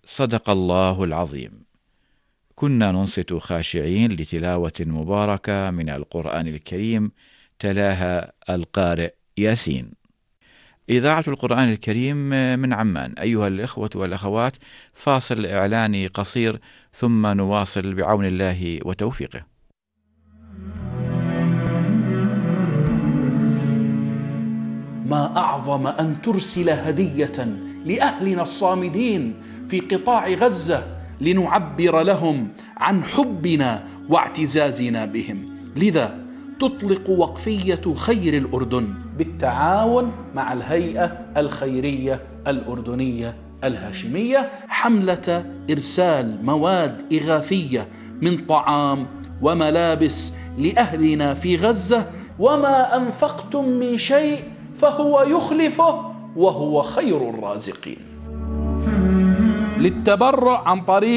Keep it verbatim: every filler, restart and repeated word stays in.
صدق الله العظيم. كنا ننصت خاشعين لتلاوة مباركة من القرآن الكريم تلاها القارئ ياسين. إذاعة القرآن الكريم من عمان. أيها الإخوة والأخوات، فاصل إعلاني قصير ثم نواصل بعون الله وتوفيقه. ما أعظم أن ترسل هدية لأهلنا الصامدين في قطاع غزة لنعبر لهم عن حبنا واعتزازنا بهم. لذا تطلق وقفية خير الأردن بالتعاون مع الهيئة الخيرية الأردنية الهاشمية حملة إرسال مواد إغاثية من طعام وملابس لأهلنا في غزة. وما أنفقتم من شيء فهو يخلفه وهو خير الرازقين. للتبرع عن طريق